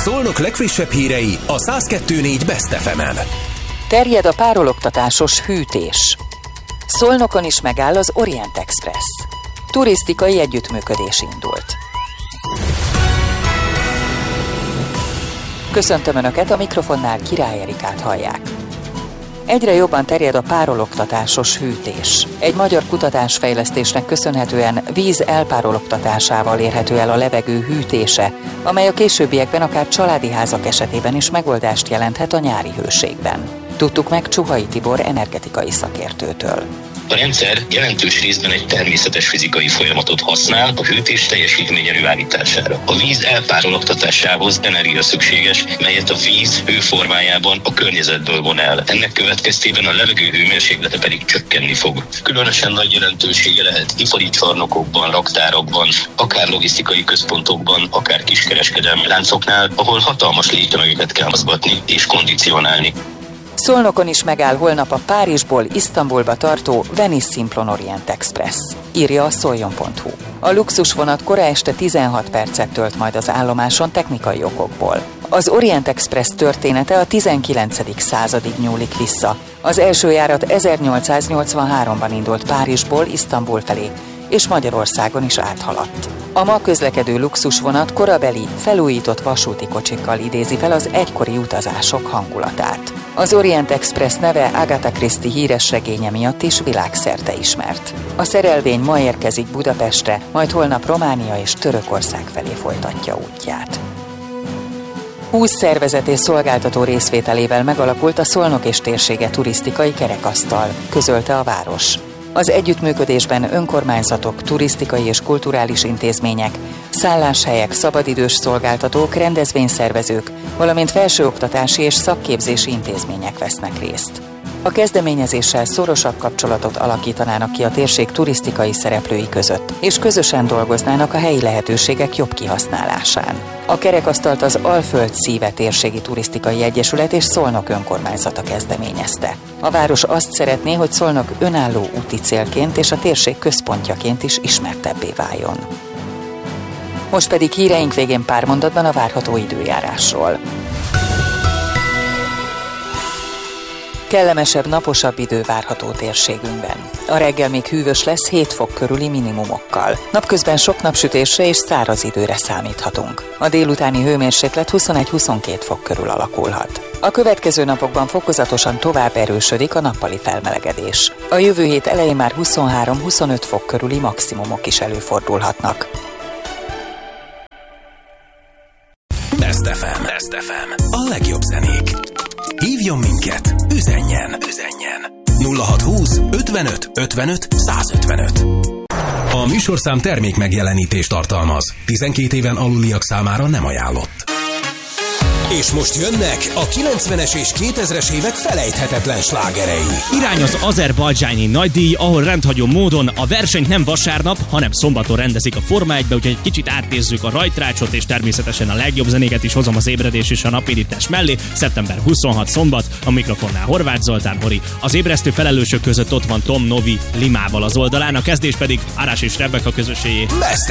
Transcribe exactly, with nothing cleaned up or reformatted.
Szolnok legfrissebb hírei a száz kettő négy Best ef emen. Terjed a párologtatásos hűtés. Szolnokon is megáll az Orient Express. Turisztikai együttműködés indult. Köszöntöm Önöket, a mikrofonnál Király Erikát hallják. Egyre jobban terjed a párologtatásos hűtés. Egy magyar kutatásfejlesztésnek köszönhetően víz elpárologtatásával érhető el a levegő hűtése, amely a későbbiekben akár családi házak esetében is megoldást jelenthet a nyári hőségben. Tudtuk meg Csuhai Tibor energetikai szakértőtől. A rendszer jelentős részben egy természetes fizikai folyamatot használ a hűtés teljesítmény előállítására. A víz elpárologtatásához energia szükséges, melyet a víz hőformájában a környezetből von el. Ennek következtében a levegő hőmérséklete pedig csökkenni fog. Különösen nagy jelentősége lehet ipari csarnokokban, raktárakban, akár logisztikai központokban, akár kiskereskedelmi láncoknál, ahol hatalmas légytömegeket kell mozgatni és kondicionálni. Szolnokon is megáll holnap a Párizsból Isztambulba tartó Venice Simplon Orient Express, írja a szoljon pont hu. A luxusvonat kora este tizenhat percet tölt majd az állomáson technikai okokból. Az Orient Express története a tizenkilencedik századig nyúlik vissza. Az első járat ezernyolcszáznyolcvanháromban indult Párizsból Isztambul felé, és Magyarországon is áthaladt. A ma közlekedő luxusvonat korabeli, felújított vasúti kocsikkal idézi fel az egykori utazások hangulatát. Az Orient Express neve Agatha Christie híres regénye miatt is világszerte ismert. A szerelvény ma érkezik Budapestre, majd holnap Románia és Törökország felé folytatja útját. húsz szervezet és szolgáltató részvételével megalakult a Szolnok és térsége turisztikai kerekasztal, közölte a város. Az együttműködésben önkormányzatok, turisztikai és kulturális intézmények, szálláshelyek, szabadidős szolgáltatók, rendezvényszervezők, valamint felsőoktatási és szakképzési intézmények vesznek részt. A kezdeményezéssel szorosabb kapcsolatot alakítanának ki a térség turisztikai szereplői között, és közösen dolgoznának a helyi lehetőségek jobb kihasználásán. A kerekasztalt az Alföld Szíve Térségi Turisztikai Egyesület és Szolnok önkormányzata kezdeményezte. A város azt szeretné, hogy Szolnok önálló úti célként és a térség központjaként is ismertebbé váljon. Most pedig híreink végén pár mondatban a várható időjárásról. Kellemesebb, naposabb idő várható térségünkben. A reggel még hűvös lesz hét fok körüli minimumokkal. Napközben sok napsütésre és száraz időre számíthatunk. A délutáni hőmérséklet huszonegy-huszonkét fok körül alakulhat. A következő napokban fokozatosan tovább erősödik a nappali felmelegedés. A jövő hét elején már huszonhárom-huszonöt fok körüli maximumok is előfordulhatnak. Best ef em. Best ef em. A legjobb zenék. Hívjon minket, üzenjen, üzenjen. nulla hatszázhúsz ötvenöt ötvenöt százötvenöt. A műsorszám termék megjelenítést tartalmaz. tizenkét éven aluliak számára nem ajánlott. És most jönnek a kilencvenes és kétezres évek felejthetetlen slágerei. Irány az azerbajdzsáni nagydíj, ahol rendhagyó módon a versenyt nem vasárnap, hanem szombaton rendezik a Forma egybe, úgyhogy egy kicsit átnézzük a rajtrácsot, és természetesen a legjobb zenéket is hozom az ébredés és a napirítás mellé. szeptember huszonhatodika szombat, a mikrofonnál Horváth Zoltán Hori. Az ébresztő felelősök között ott van Tom Novi Limával az oldalán, a kezdés pedig Árás és Rebeka közösségé. Best